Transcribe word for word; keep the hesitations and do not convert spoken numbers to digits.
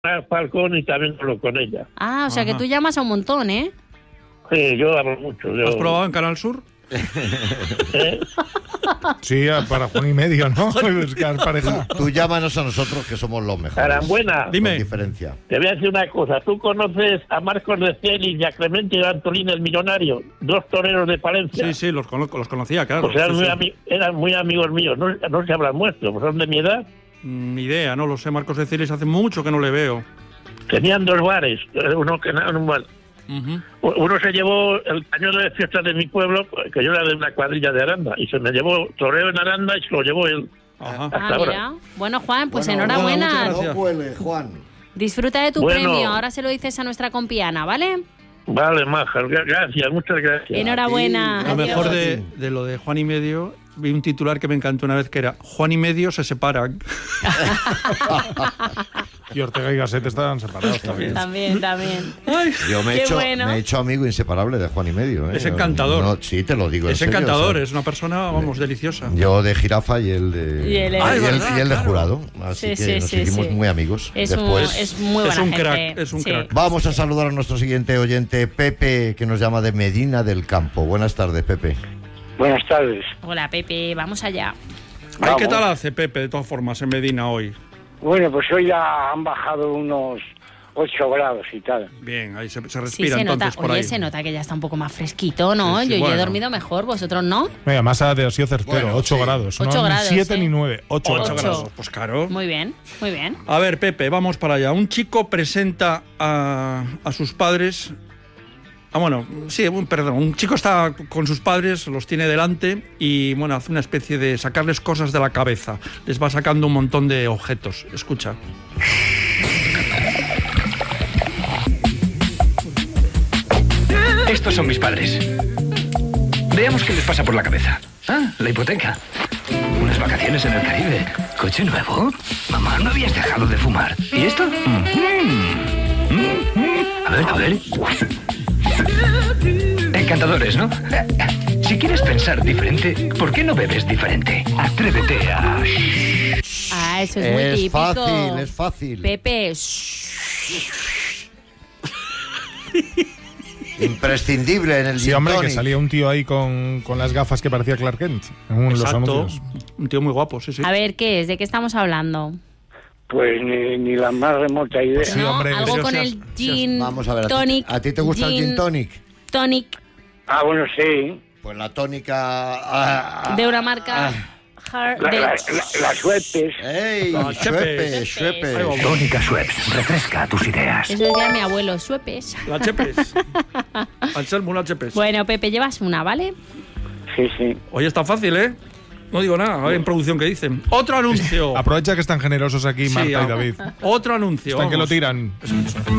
Falcón y también hablo con ella. Ah, o sea Ajá. que tú llamas a un montón, ¿eh? Sí, yo hablo mucho. Yo... ¿Has probado en Canal Sur? ¿Eh? Sí, para Juan y medio, ¿no? Buscar pareja. Tú llámanos a nosotros que somos los mejores. Arambuena, Dime. Con diferencia. te voy a decir una cosa. ¿Tú conoces a Marcos de Celis y a Clemente de Antolín el Millonario? Dos toreros de Palencia. Sí, sí, los, conozco, los conocía, claro. Pues eran, Sí, muy, sí. ami- eran muy amigos míos. No, no se habrán muerto, pues son de mi edad. Ni idea, no lo sé. Marcos de Celis hace mucho que no le veo. Tenían dos bares. Uno que no, un bar. Ujú. Uno se llevó el pañuelo de fiestas de mi pueblo, que yo era de una cuadrilla de Aranda, y se me llevó toreo en Aranda y se lo llevó él. Ajá. Hasta Ah, ahora. mira. Bueno, Juan, pues Bueno, enhorabuena. bueno, muchas No cuele, Juan. Disfruta de tu Bueno. premio. Ahora se lo dices a nuestra compiana, ¿vale? Vale, maja, gracias, muchas gracias. Enhorabuena. Lo Adiós. mejor de, de lo de Juan y medio, vi un titular que me encantó una vez que era Juan y medio se separan. Y Ortega y Gasset estaban separados también. También, también. Ay, Yo me he, Qué hecho, bueno. me he hecho amigo inseparable de Juan y medio. ¿eh? Es encantador. No, sí, te lo digo. en es serio, encantador, o sea, es una persona, vamos, deliciosa. Yo de jirafa y él de. Y él- y Ah, es él, verdad, y él de claro. jurado. Así Sí, que sí, nos sí, hicimos sí. muy amigos. Es, un, Después. es muy buena Es un gente. crack, es un Sí. crack. Vamos a saludar a nuestro siguiente oyente, Pepe, que nos llama de Medina del Campo. Buenas tardes, Pepe. Buenas tardes. Hola, Pepe, vamos allá. Ay, ¿qué Vamos. tal hace Pepe, de todas formas, en Medina hoy? Bueno, pues hoy ya han bajado unos ocho grados y tal. Bien, ahí se, se Sí, respira se nota. entonces por Oye, ahí. se nota que ya está un poco más fresquito, ¿no? Sí, sí, Yo ya bueno. he dormido mejor, vosotros no. Venga, más ha sido certero, Bueno, ocho sí. grados. Ocho no grados, ni siete ¿eh? ni nueve, ocho Ocho grados. grados, pues claro. Muy bien, muy bien. A ver, Pepe, vamos para allá. Un chico presenta a, a sus padres... Ah, bueno, sí, un, perdón. Un chico está con sus padres, los tiene delante y, bueno, hace una especie de sacarles cosas de la cabeza. Les va sacando un montón de objetos. Escucha. Estos son mis padres. Veamos qué les pasa por la cabeza. Ah, la hipoteca. Unas vacaciones en el Caribe. ¿Coche nuevo? Mamá, ¿no habías dejado de fumar? ¿Y esto? Mm. Mm, mm. A ver, a ver. Encantadores, ¿no? Si quieres pensar diferente, ¿por qué no bebes diferente? Atrévete a... Ah, eso es muy Es típico. fácil, es fácil. Pepe, shh. Imprescindible en el Sí, gin hombre, que tonic. salía un tío ahí con, con las gafas que parecía Clark Kent en uno de los Exacto. anuncios. Un tío muy guapo, sí, sí. A ver, ¿qué es? ¿De qué estamos hablando? Pues ni, ni la más remota idea. Sí, ¿No? hombre, Algo pero con si has- el gin Vamos a ver, ¿a ti- tonic. ¿a ti te gusta el gin tonic? Tonic Ah, bueno, sí. Pues la tónica... ah, de una ah, marca hard La- de- la- la- las suepes. ¡Ey! Ah, Schweppes, Schweppes. Schweppes. Ahí vamos. Tónica Schweppes. Refresca tus ideas. Eso decía mi abuelo, suepes. La Chepes. Anselmo, la Chepes. Bueno, Pepe, llevas una, ¿vale? Sí, sí. Oye, está fácil, ¿eh? No digo nada, a ver en producción qué dicen. Otro anuncio. Aprovecha que están generosos aquí Sí, Marta ah, y David. Otro anuncio. Están que lo vamos. tiran.